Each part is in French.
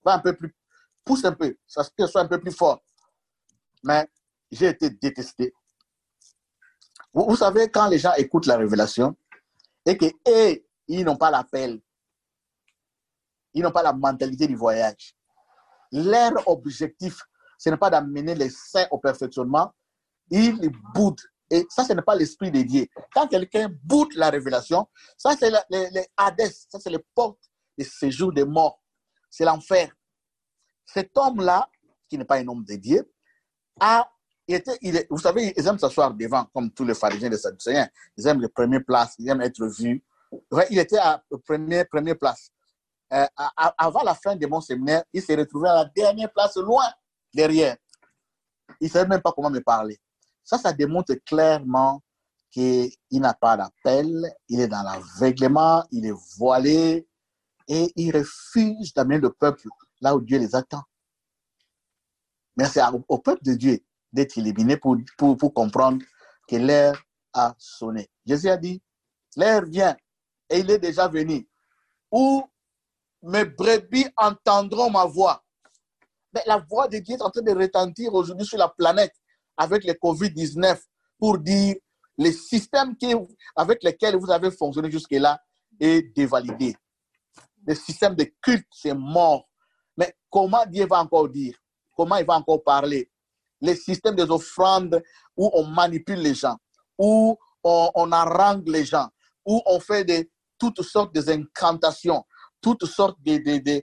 Va un peu plus, pousse un peu, ça soit un peu plus fort. Mais j'ai été détesté. Vous savez, quand les gens écoutent la révélation et qu'ils n'ont pas l'appel, ils n'ont pas la mentalité du voyage. Leur objectif, ce n'est pas d'amener les saints au perfectionnement, ils boudent. Et ça, ce n'est pas l'esprit de Dieu. Quand quelqu'un boude la révélation, ça, c'est les Hadès, ça, c'est les portes de séjour des morts. C'est l'enfer. Cet homme-là, qui n'est pas un homme de Dieu, vous savez, ils aiment s'asseoir devant, comme tous les pharisiens des Sadducéens. Ils aiment les premières places, ils aiment être vus. Ouais, il était à la première place. Avant la fin de mon séminaire, il s'est retrouvé à la dernière place, loin derrière. Il ne savait même pas comment me parler. Ça démontre clairement qu'il n'a pas d'appel, il est dans l'aveuglement, il est voilé et il refuse d'amener le peuple là où Dieu les attend. Mais c'est au peuple de Dieu d'être éliminé pour comprendre que l'heure a sonné. Jésus a dit, l'heure vient et il est déjà venu où mes brebis entendront ma voix. Mais la voix de Dieu est en train de retentir aujourd'hui sur la planète avec le COVID-19 pour dire le système avec lequel vous avez fonctionné jusque-là est dévalidé. Le système de culte, c'est mort. Mais comment Dieu va encore dire? Comment il va encore parler? Le système des offrandes où on manipule les gens, où on harangue les gens, où on fait toutes sortes d'incantations, toutes sortes de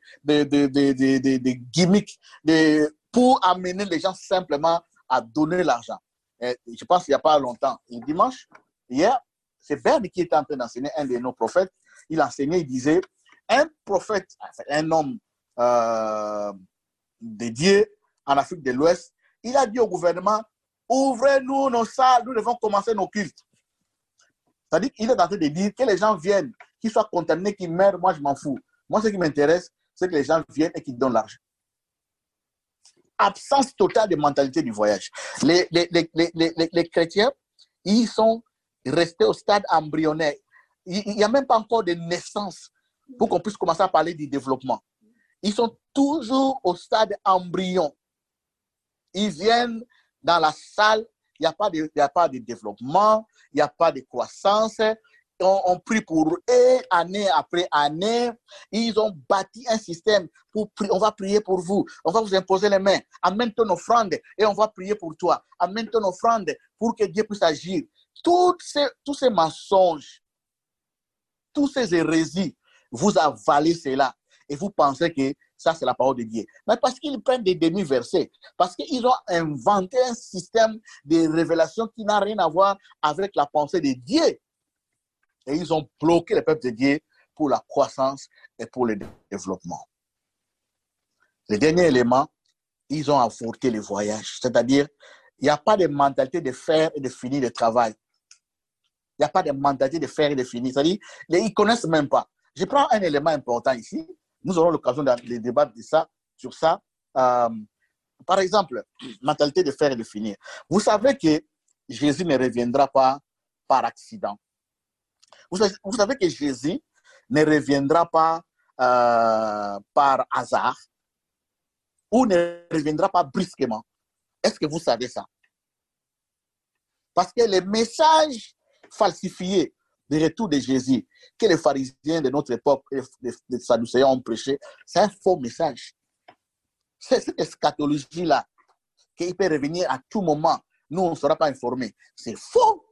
gimmicks pour amener les gens simplement à donner l'argent. Je pense qu'il n'y a pas longtemps, le dimanche, hier, c'est Berne qui était en train d'enseigner, un de nos prophètes. Il enseignait, il disait, un prophète, un homme de Dieu en Afrique de l'Ouest, il a dit au gouvernement, ouvrez-nous nos salles, nous devons commencer nos cultes. C'est-à-dire qu'il est en train de dire que les gens viennent, qu'ils soient contaminés, qu'ils meurent, moi je m'en fous. Moi, ce qui m'intéresse, c'est que les gens viennent et qu'ils donnent l'argent. Absence totale de mentalité du voyage. Les chrétiens, ils sont restés au stade embryonnaire. Il n'y a même pas encore de naissance pour qu'on puisse commencer à parler du développement. Ils sont toujours au stade embryon. Ils viennent dans la salle, il n'y a pas de développement, il n'y a pas de croissance. On prie pour eux, année après année. Ils ont bâti un système pour prier. On va prier pour vous. On va vous imposer les mains. Amène ton offrande et on va prier pour toi. Amène ton offrande pour que Dieu puisse agir. Tous ces mensonges, tous ces hérésies, vous avalez cela et vous pensez que ça, c'est la parole de Dieu. Mais parce qu'ils prennent des demi-versets, parce qu'ils ont inventé un système de révélation qui n'a rien à voir avec la pensée de Dieu. Et ils ont bloqué le peuple de Dieu pour la croissance et pour le développement. Le dernier élément, ils ont avorté le voyage. C'est-à-dire, il n'y a pas de mentalité de faire et de finir le travail. Il n'y a pas de mentalité de faire et de finir. C'est-à-dire, ils ne connaissent même pas. Je prends un élément important ici. Nous aurons l'occasion de débattre sur ça. Par exemple, mentalité de faire et de finir. Vous savez que Jésus ne reviendra pas par accident. Vous savez que Jésus ne reviendra pas par hasard ou ne reviendra pas brusquement. Est-ce que vous savez ça? Parce que les messages falsifiés du retour de Jésus que les pharisiens de notre époque, les Sadducéens ont prêché, c'est un faux message. C'est cette eschatologie-là qu'il peut revenir à tout moment. Nous, on ne sera pas informés. C'est faux.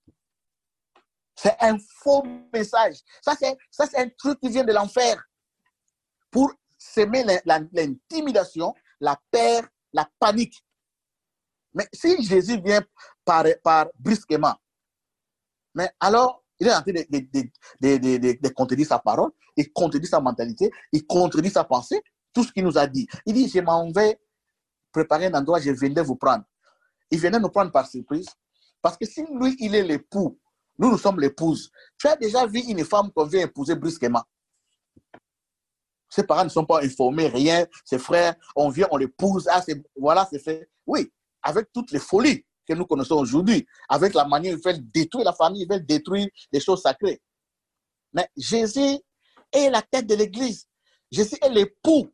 C'est un faux message. Ça, c'est un truc qui vient de l'enfer pour semer l'intimidation, la peur, la panique. Mais si Jésus vient par brusquement, mais alors, il est en train de contredire sa parole, il contredit sa mentalité, il contredit sa pensée, tout ce qu'il nous a dit. Il dit, je m'en vais préparer un endroit, je viendrai vous prendre. Il venait nous prendre par surprise, parce que si lui, il est l'époux, nous sommes l'épouse. Tu as déjà vu une femme qu'on vient épouser brusquement? Ses parents ne sont pas informés, rien. Ses frères, on vient, on l'épouse. Ah, voilà, c'est fait. Oui, avec toutes les folies que nous connaissons aujourd'hui, avec la manière, ils veulent détruire la famille, ils veulent détruire les choses sacrées. Mais Jésus est la tête de l'Église. Jésus est l'époux.